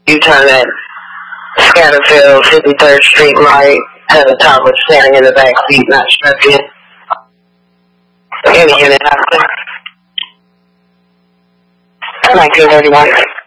U-turn at Scatterfield, 53rd Street light. Had a toddler standing in the back seat, not strapped in. Any unit out there. 1931.